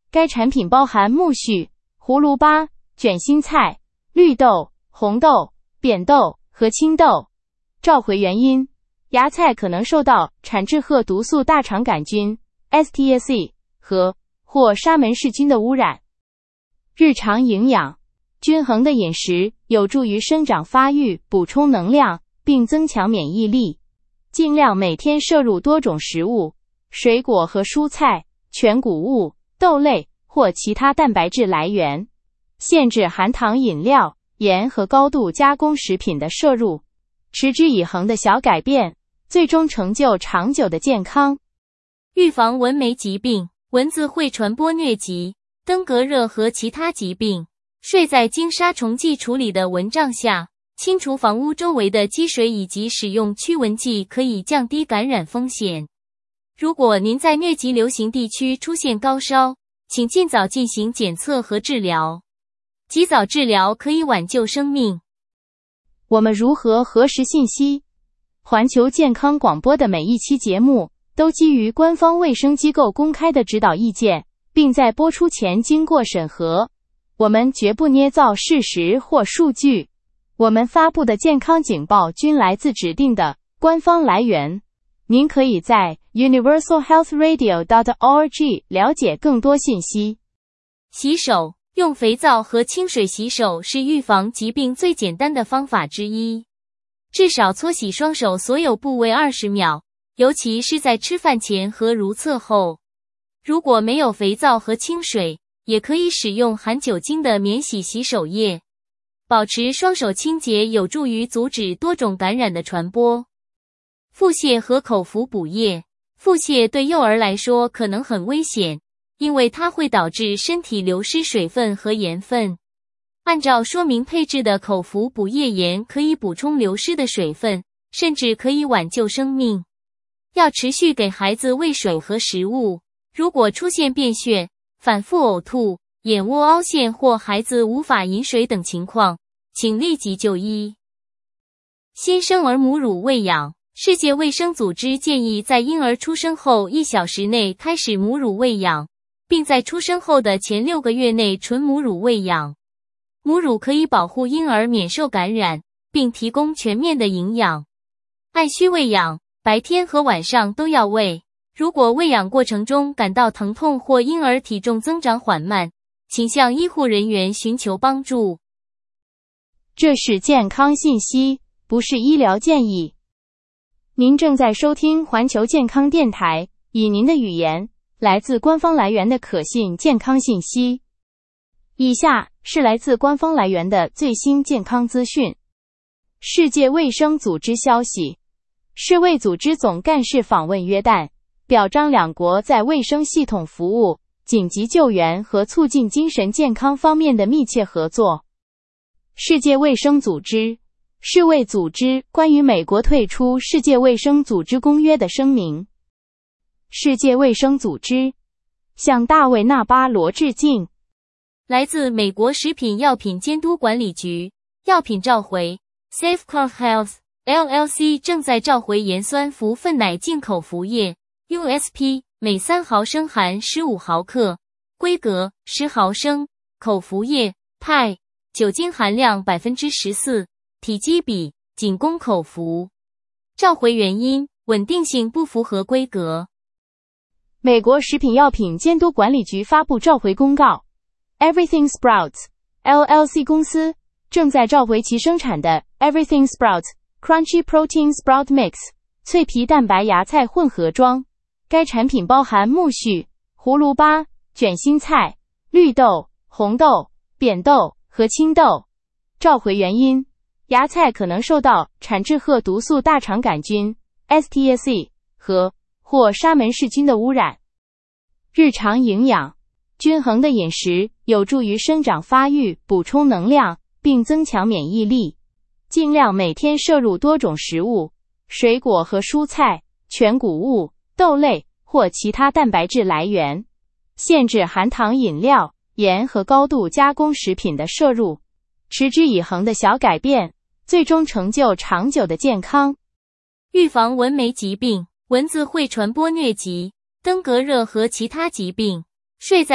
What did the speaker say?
该产品包含苜蓿、葫芦巴、卷心菜、绿豆、红豆、扁豆和青豆。召回原因：芽菜可能受到产质褐毒素大肠杆菌 （STAC） 或沙门氏菌的污染。日常营养：均衡的饮食有助于生长发育，补充能量，并增强免疫力。尽量每天摄入多种食物，水果和蔬菜、全谷物、豆类或其他蛋白质来源。限制含糖饮料、盐和高度加工食品的摄入。持之以恒的小改变，最终成就长久的健康。 预防蚊媒疾病。蚊子会传播疟疾、登革热和其他疾病。睡在经杀虫剂处理的蚊帐下，清除房屋周围的积水以及使用驱蚊剂可以降低感染风险。如果您在疟疾流行地区出现高烧，请尽早进行检测和治疗。及早治疗可以挽救生命。 我们如何核实信息？环球健康广播的每一期节目都基于官方卫生机构公开的指导意见，并在播出前经过审核。我们绝不捏造事实或数据。我们发布的健康警报均来自指定的官方来源。您可以在 universalhealthradio.org 了解更多信息。 洗手。用肥皂和清水洗手是预防疾病最简单的方法之一。至少搓洗双手所有部位20秒，尤其是在吃饭前和如厕后。如果没有肥皂和清水，也可以使用含酒精的免洗洗手液。保持双手清洁有助于阻止多种感染的传播。腹泻和口服补液。腹泻对幼儿来说可能很危险，因为它会导致身体流失水分和盐分。按照说明配置的口服补液盐可以补充流失的水分，甚至可以挽救生命。要持续给孩子喂水和食物。如果出现便血、反复呕吐、眼窝凹陷或孩子无法饮水等情况，请立即就医。新生儿母乳喂养。世界卫生组织建议在婴儿出生后1小时内开始母乳喂养，并在出生后的前6个月内纯母乳喂养。母乳可以保护婴儿免受感染，并提供全面的营养。按需喂养，白天和晚上都要喂。如果喂养过程中感到疼痛或婴儿体重增长缓慢，请向医护人员寻求帮助。 这是健康信息，不是医疗建议。您正在收听环球健康电台，以您的语言，来自官方来源的可信健康信息。以下是来自官方来源的最新健康资讯。世界卫生组织消息，世卫组织总干事访问约旦，表彰两国在卫生系统服务、紧急救援和促进精神健康方面的密切合作。世界卫生组织世卫组织关于美国退出世界卫生组织公约的声明。世界卫生组织向大卫·纳巴罗致敬。 来自美国食品药品监督管理局，药品召回 Safeguard Health LLC 正在召回盐酸氟酚奶进口服液 USP 每3毫升含15毫克，规格10毫升，口服液派，酒精含量 14%， 体积比仅供口服。召回原因：稳定性不符合规格。 美国食品药品监督管理局发布召回公告。Everything Sprouts LLC 公司正在召回其生产的 Everything Sprouts Crunchy Protein Sprout Mix 脆皮蛋白芽菜混合装。该产品包含苜蓿、葫芦巴、卷心菜、绿豆、红豆、扁豆和青豆。召回原因：芽菜可能受到产质褐毒素大肠杆菌 STAC 或沙门氏菌的污染。日常营养：均衡的饮食有助于生长发育，补充能量，并增强免疫力。尽量每天摄入多种食物，水果和蔬菜、全谷物、豆类或其他蛋白质来源。限制含糖饮料、盐和高度加工食品的摄入。持之以恒的小改变，最终成就长久的健康。 预防蚊媒疾病。蚊子会传播疟疾、登革热和其他疾病。睡在